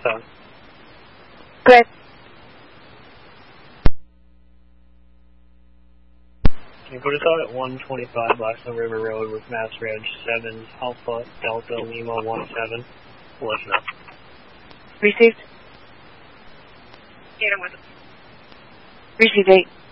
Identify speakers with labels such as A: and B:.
A: 7.
B: Good.
A: Can you put us out at 125 Blackstone River Road with Mass Reg 7 Alpha Delta Lima 17. Listen up.
B: Received.
C: Get him with him.
B: Received 8.